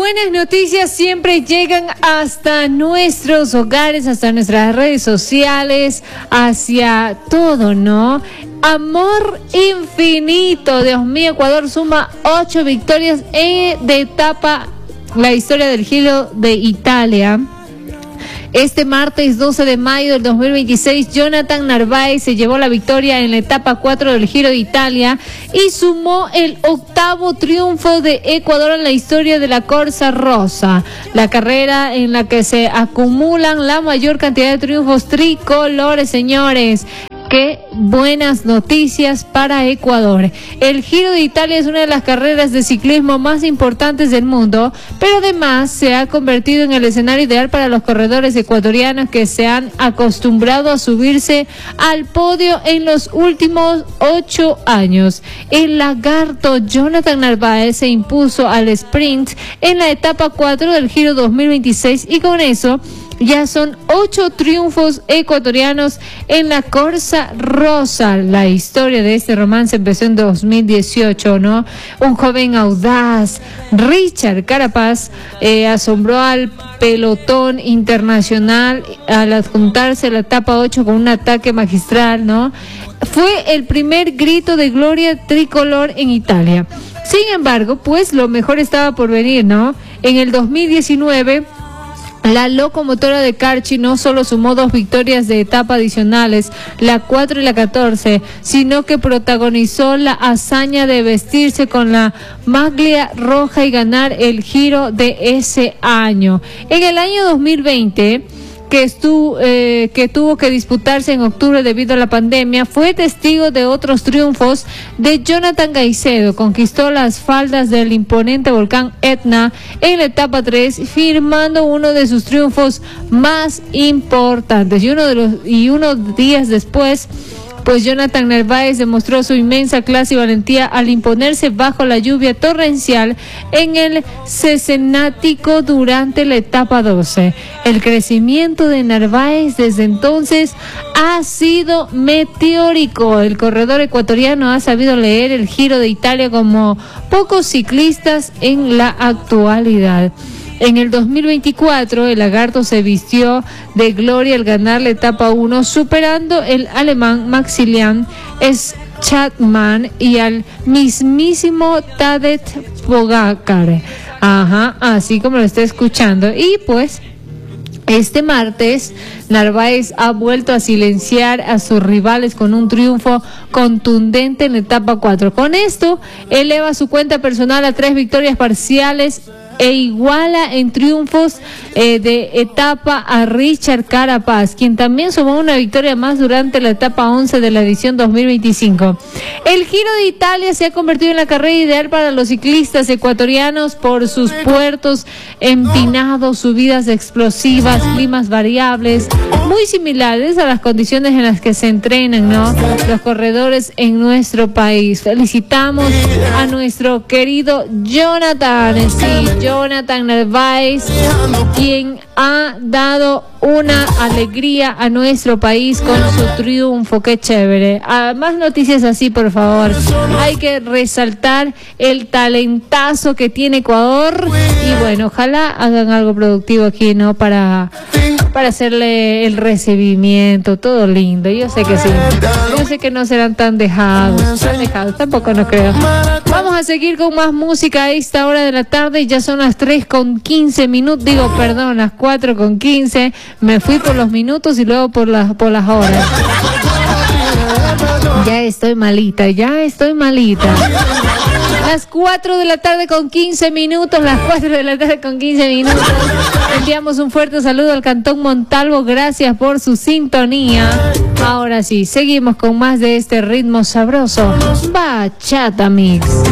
buenas noticias siempre llegan hasta nuestros hogares, hasta nuestras redes sociales, hacia todo, ¿no? Amor infinito. Dios mío, Ecuador suma 8 victorias de etapa, la historia del Giro de Italia. Este martes 12 de mayo del 2026, Jonathan Narváez se llevó la victoria en la etapa 4 del Giro de Italia y sumó el 8º triunfo de Ecuador en la historia de la Corsa Rosa, la carrera en la que se acumulan la mayor cantidad de triunfos tricolores, señores. Qué buenas noticias para Ecuador. El Giro de Italia es una de las carreras de ciclismo más importantes del mundo, pero además se ha convertido en el escenario ideal para los corredores ecuatorianos que se han acostumbrado a subirse al podio en los últimos 8 años. El lagarto Jonathan Narváez se impuso al sprint en la etapa 4 del Giro 2026 y con eso ya son 8 triunfos ecuatorianos en la Corsa Rosa. La historia de este romance empezó en 2018, ¿no? Un joven audaz, Richard Carapaz, asombró al pelotón internacional al adjuntarse a la etapa 8 con un ataque magistral, ¿no? Fue el primer grito de gloria tricolor en Italia. Sin embargo, pues lo mejor estaba por venir, ¿no? En el 2019... la locomotora de Carchi no solo sumó 2 victorias de etapa adicionales, la 4 y la 14, sino que protagonizó la hazaña de vestirse con la maglia roja y ganar el Giro de ese año. En el año 2020, que tuvo que disputarse en octubre debido a la pandemia, fue testigo de otros triunfos de Jonathan Caicedo. Conquistó las faldas del imponente volcán Etna en la etapa 3, firmando uno de sus triunfos más importantes. Y unos días después, pues Jonathan Narváez demostró su inmensa clase y valentía al imponerse bajo la lluvia torrencial en el Cesenático durante la etapa 12. El crecimiento de Narváez desde entonces ha sido meteórico. El corredor ecuatoriano ha sabido leer el Giro de Italia como pocos ciclistas en la actualidad. En el 2024, el lagarto se vistió de gloria al ganar la etapa 1, superando el alemán Maximilian Schachmann y al mismísimo Tadej Pogacar. Ajá, así como lo está escuchando. Y pues, este martes, Narváez ha vuelto a silenciar a sus rivales con un triunfo contundente en la etapa 4. Con esto, eleva su cuenta personal a 3 victorias parciales e iguala en triunfos de etapa a Richard Carapaz, quien también sumó una victoria más durante la etapa 11 de la edición 2025. El Giro de Italia se ha convertido en la carrera ideal para los ciclistas ecuatorianos por sus puertos empinados, subidas explosivas, climas variables, muy similares a las condiciones en las que se entrenan, ¿no?, los corredores en nuestro país. Felicitamos a nuestro querido Jonathan Narváez, quien ha dado una alegría a nuestro país con su triunfo. Qué chévere. Más noticias así, por favor. Hay que resaltar el talentazo que tiene Ecuador y bueno, ojalá hagan algo productivo aquí, ¿no?, para hacerle el recibimiento, todo lindo. Yo sé que sí. Yo sé que no serán tan dejados, tampoco no creo. Vamos a seguir con más música a esta hora de la tarde. Ya son las 3:15, las 4:15. Me fui por los minutos y luego por las horas. Ya estoy malita. Las 4 de la tarde con 15 minutos, Enviamos un fuerte saludo al Cantón Montalvo, gracias por su sintonía. Ahora sí, seguimos con más de este ritmo sabroso, Bachata Mix.